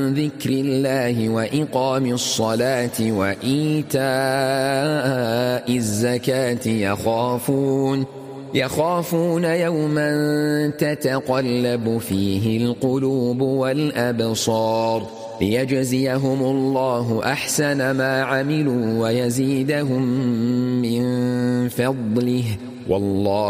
ذكر الله وإقام الصلاة وإيتاء الزكاة يخافون يوما تتقلب فيه القلوب والأبصار ليجزيهم الله أحسن ما عملوا ويزيدهم من فضله والله